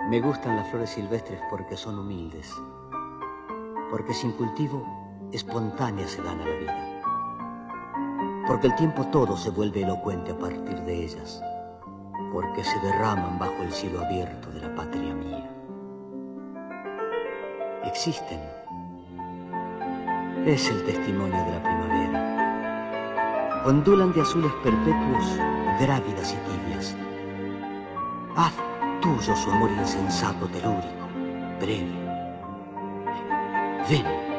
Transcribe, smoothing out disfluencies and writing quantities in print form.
Me gustan las flores silvestres porque son humildes, porque sin cultivo espontáneas se dan a la vida, porque el tiempo todo se vuelve elocuente a partir de ellas, porque se derraman bajo el cielo abierto de la patria mía. Existen. Es el testimonio de la primavera. Ondulan de azules perpetuos, grávidas y tibias. Haz tuyo su amor insensato, telúrico, breve. Ven.